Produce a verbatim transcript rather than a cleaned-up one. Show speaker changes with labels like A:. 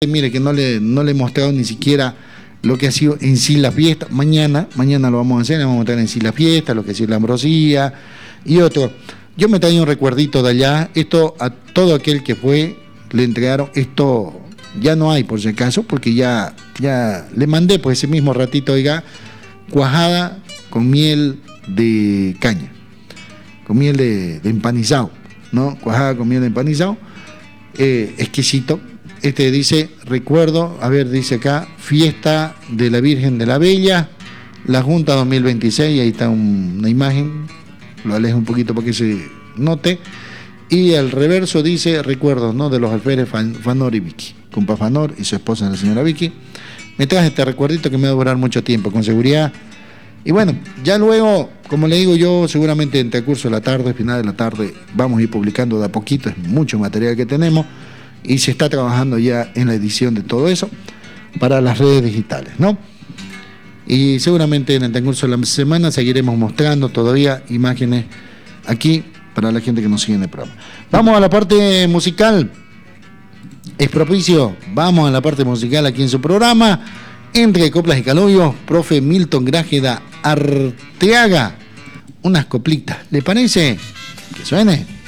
A: Mire que no le, no le he mostrado ni siquiera lo que ha sido en sí la fiesta. Mañana, mañana lo vamos a hacer, le vamos a mostrar en sí la fiesta, lo que ha sido la ambrosía y otro. Yo me traía un recuerdito de allá. Esto a todo aquel que fue, le entregaron. Esto ya no hay por si acaso, porque ya, ya le mandé pues ese mismo ratito, oiga, cuajada con miel de caña, con miel de, de empanizado, ¿no? Cuajada con miel de empanizado, eh, exquisito. Este dice, recuerdo, a ver, dice acá, fiesta de la Virgen de la Bella, la Junta dos mil veintiséis, ahí está un, una imagen, lo alejo un poquito para que se note, y el reverso dice, recuerdos, ¿no?, de los alférez Fan, Fanor y Vicky, compa Fanor y su esposa, la señora Vicky. Me traje este recuerdito que me va a durar mucho tiempo, con seguridad. Y bueno, ya luego, como le digo yo, seguramente en el curso de la tarde, final de la tarde, vamos a ir publicando de a poquito, es mucho material que tenemos, y se está trabajando ya en la edición de todo eso para las redes digitales, ¿no? Y seguramente en el transcurso de la semana seguiremos mostrando todavía imágenes aquí para la gente que nos sigue en el programa. Vamos a la parte musical. Es propicio, vamos a la parte musical aquí en su programa. Entre coplas y calollos, profe Milton Grájeda Arteaga. Unas coplitas, ¿le parece? Que suene.